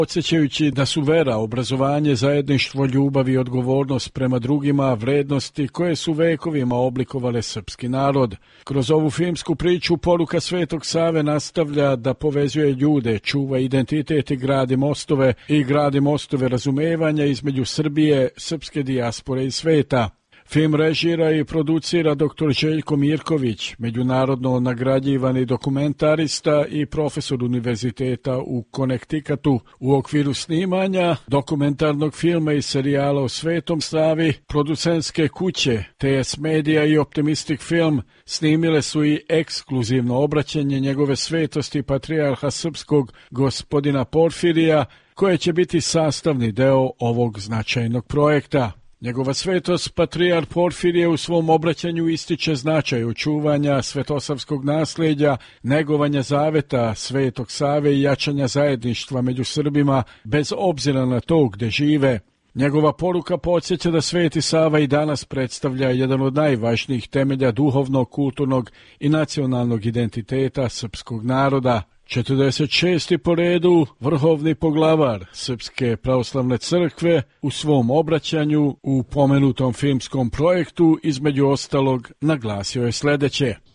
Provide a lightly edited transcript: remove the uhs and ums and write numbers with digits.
podsjećajući da su vera, obrazovanje, zajedništvo, ljubav i odgovornost prema drugima vrednosti koje su vekovima oblikovale srpski narod. Kroz ovu filmsku priču poruka Svetog Save nastavlja da povezuje ljude, čuva identitet i gradi mostove razumevanja između Srbije, srpske dijaspore i sveta. Film režira i producira dr. Željko Mirković, međunarodno nagrađivani dokumentarista i profesor univerziteta u Connecticutu. U okviru snimanja dokumentarnog filma i serijala o Svetom Savi, producentske kuće TS Media i Optimistic Film snimile su i ekskluzivno obraćanje njegove svetosti patrijarha srpskog gospodina Porfirija, koje će biti sastavni deo ovog značajnog projekta. Njegova svetost patrijarh Porfirije u svom obraćanju ističe značaj očuvanja svetosavskog nasljeđa, negovanja zaveta Svetog Save i jačanja zajedništva među Srbima bez obzira na to gde žive. Njegova poruka podsjeća da Sveti Sava i danas predstavlja jedan od najvažnijih temelja duhovnog, kulturnog i nacionalnog identiteta srpskog naroda. 46. po redu vrhovni poglavar Srpske pravoslavne crkve u svom obraćanju u pomenutom filmskom projektu između ostalog naglasio je sljedeće.